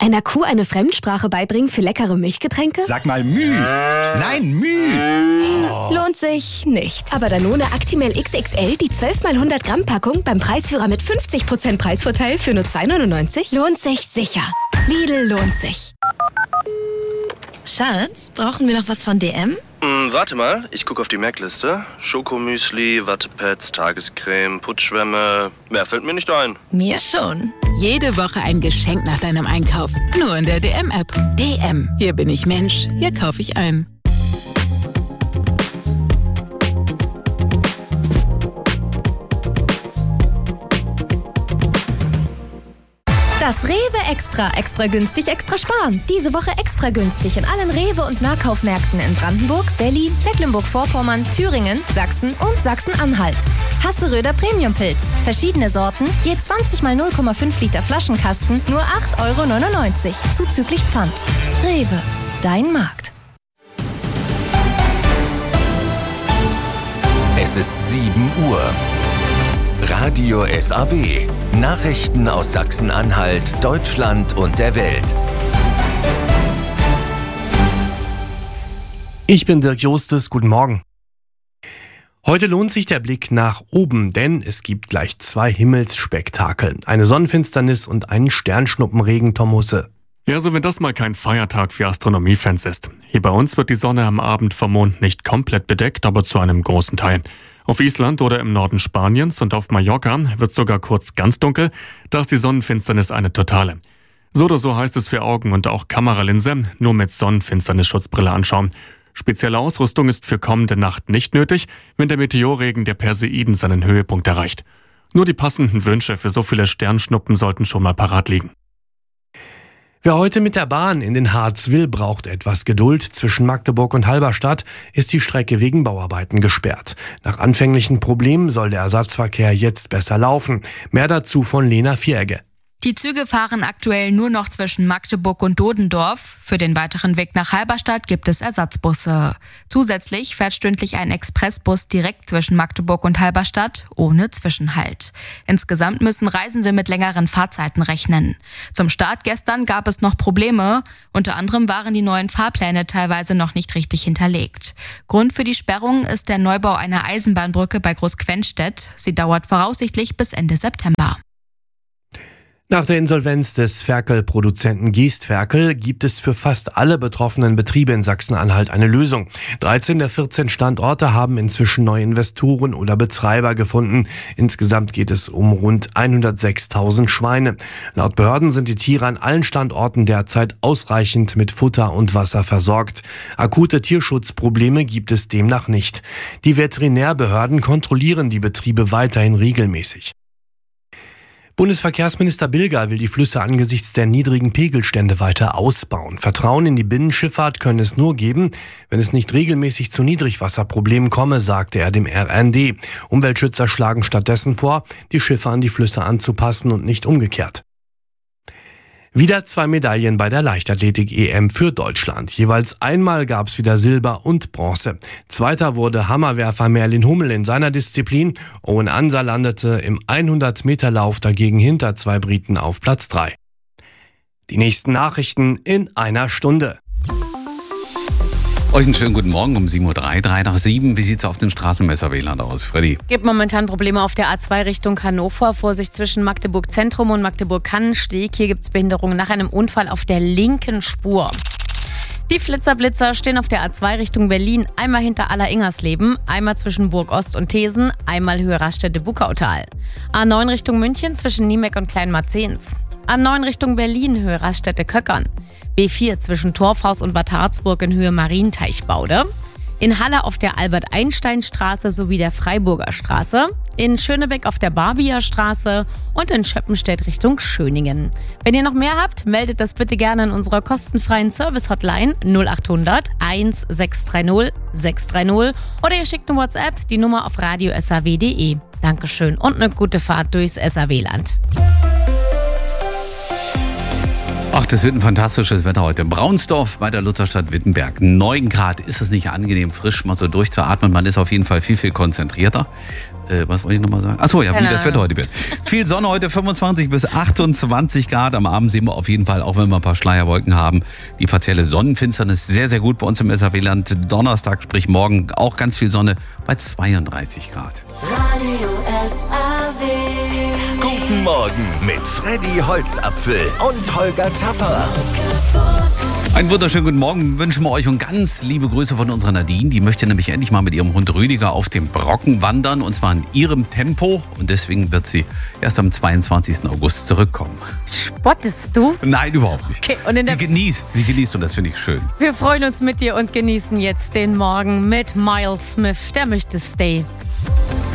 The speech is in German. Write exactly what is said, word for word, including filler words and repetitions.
Einer Kuh eine Fremdsprache beibringen für leckere Milchgetränke? Sag mal Müh. Nein, Müh. Oh. Lohnt sich nicht. Aber Danone Actimel X X L, die zwölf mal hundert Gramm Packung beim Preisführer mit fünfzig Prozent Preisvorteil für nur zwei neunundneunzig? Lohnt sich sicher. Lidl lohnt sich. Schatz, brauchen wir noch was von D M? Hm, warte mal, ich gucke auf die Merkliste. Schokomüsli, Wattepads, Tagescreme, Putzschwämme. Mehr fällt mir nicht ein. Mir schon. Jede Woche ein Geschenk nach deinem Einkauf. Nur in der D M-App. D M. Hier bin ich Mensch. Hier kaufe ich ein. Das Rewe Extra, extra günstig, extra sparen. Diese Woche extra günstig in allen Rewe- und Nahkaufmärkten in Brandenburg, Berlin, Mecklenburg-Vorpommern, Thüringen, Sachsen und Sachsen-Anhalt. Hasseröder Premiumpilz. Verschiedene Sorten, je zwanzig mal null Komma fünf Liter Flaschenkasten, nur acht Euro neunundneunzig, zuzüglich Pfand. Rewe, dein Markt. Es ist sieben Uhr. Radio S A W. Nachrichten aus Sachsen-Anhalt, Deutschland und der Welt. Ich bin Dirk Jostes, guten Morgen. Heute lohnt sich der Blick nach oben, denn es gibt gleich zwei Himmelsspektakel. Eine Sonnenfinsternis und einen Sternschnuppenregen, Tom Husse. Ja, so wenn das mal kein Feiertag für Astronomiefans ist. Hier bei uns wird die Sonne am Abend vom Mond nicht komplett bedeckt, aber zu einem großen Teil. Auf Island oder im Norden Spaniens und auf Mallorca wird sogar kurz ganz dunkel, da ist die Sonnenfinsternis eine totale. So oder so heißt es für Augen und auch Kameralinse, nur mit Sonnenfinsternisschutzbrille anschauen. Spezielle Ausrüstung ist für kommende Nacht nicht nötig, wenn der Meteorregen der Perseiden seinen Höhepunkt erreicht. Nur die passenden Wünsche für so viele Sternschnuppen sollten schon mal parat liegen. Wer heute mit der Bahn in den Harz will, braucht etwas Geduld. Zwischen Magdeburg und Halberstadt ist die Strecke wegen Bauarbeiten gesperrt. Nach anfänglichen Problemen soll der Ersatzverkehr jetzt besser laufen. Mehr dazu von Lena Vieregge. Die Züge fahren aktuell nur noch zwischen Magdeburg und Dodendorf. Für den weiteren Weg nach Halberstadt gibt es Ersatzbusse. Zusätzlich fährt stündlich ein Expressbus direkt zwischen Magdeburg und Halberstadt ohne Zwischenhalt. Insgesamt müssen Reisende mit längeren Fahrzeiten rechnen. Zum Start gestern gab es noch Probleme. Unter anderem waren die neuen Fahrpläne teilweise noch nicht richtig hinterlegt. Grund für die Sperrung ist der Neubau einer Eisenbahnbrücke bei Großquenstedt. Sie dauert voraussichtlich bis Ende September. Nach der Insolvenz des Ferkelproduzenten Geest Ferkel gibt es für fast alle betroffenen Betriebe in Sachsen-Anhalt eine Lösung. dreizehn der vierzehn Standorte haben inzwischen neue Investoren oder Betreiber gefunden. Insgesamt geht es um rund hundertsechstausend Schweine. Laut Behörden sind die Tiere an allen Standorten derzeit ausreichend mit Futter und Wasser versorgt. Akute Tierschutzprobleme gibt es demnach nicht. Die Veterinärbehörden kontrollieren die Betriebe weiterhin regelmäßig. Bundesverkehrsminister Bilger will die Flüsse angesichts der niedrigen Pegelstände weiter ausbauen. Vertrauen in die Binnenschifffahrt könne es nur geben, wenn es nicht regelmäßig zu Niedrigwasserproblemen komme, sagte er dem R N D. Umweltschützer schlagen stattdessen vor, die Schiffe an die Flüsse anzupassen und nicht umgekehrt. Wieder zwei Medaillen bei der Leichtathletik-E M für Deutschland. Jeweils einmal gab es wieder Silber und Bronze. Zweiter wurde Hammerwerfer Merlin Hummel in seiner Disziplin. Owen Ansa landete im hundert Meter Lauf dagegen hinter zwei Briten auf Platz drei. Die nächsten Nachrichten in einer Stunde. Euch einen schönen guten Morgen um sieben Uhr drei, drei nach sieben. Wie sieht's auf den Straßenmesser-W L A N aus, Freddy? Gibt momentan Probleme auf der A zwei Richtung Hannover. Vorsicht zwischen Magdeburg Zentrum und Magdeburg-Kannensteg. Hier gibt's Behinderungen nach einem Unfall auf der linken Spur. Die Flitzerblitzer stehen auf der A zwei Richtung Berlin. Einmal hinter Aller-Ingersleben, einmal zwischen Burg Ost und Thesen, einmal Höhe Raststätte-Buckautal. A neun Richtung München zwischen Niemeck und Kleinmarzens. A neun Richtung Berlin, Höhe Raststätte-Köckern. B vier zwischen Torfhaus und Bad Harzburg in Höhe Marienteichbaude. In Halle auf der Albert-Einstein-Straße sowie der Freiburger Straße. In Schönebeck auf der Barbier Straße und in Schöppenstedt Richtung Schöningen. Wenn ihr noch mehr habt, meldet das bitte gerne in unserer kostenfreien Service-Hotline null acht hundert eins sechs drei null sechs drei null oder ihr schickt eine WhatsApp, die Nummer auf radio s a w punkt d e. Dankeschön und eine gute Fahrt durchs S A W-Land. Ach, das wird ein fantastisches Wetter heute. Braunsdorf bei der Lutherstadt Wittenberg. neun Grad. Ist es nicht angenehm frisch, mal so durchzuatmen? Man ist auf jeden Fall viel, viel konzentrierter. Äh, was wollte ich nochmal sagen? Achso, ja, wie das Wetter heute wird. Viel Sonne heute, fünfundzwanzig bis achtundzwanzig Grad. Am Abend sehen wir auf jeden Fall, auch wenn wir ein paar Schleierwolken haben, die partielle Sonnenfinsternis sehr, sehr gut bei uns im S A W-Land. Donnerstag, sprich morgen, auch ganz viel Sonne bei zweiunddreißig Grad. Radio S A W. Guten Morgen mit Freddy Holzapfel und Holger Tapper. Einen wunderschönen guten Morgen wünschen wir euch und ganz liebe Grüße von unserer Nadine. Die möchte nämlich endlich mal mit ihrem Hund Rüdiger auf dem Brocken wandern und zwar in ihrem Tempo. Und deswegen wird sie erst am zweiundzwanzigsten August zurückkommen. Spottest du? Nein, überhaupt nicht. Okay, und in sie der genießt, sie genießt und das finde ich schön. Wir freuen uns mit dir und genießen jetzt den Morgen mit Miles Smith. Der möchte Stay.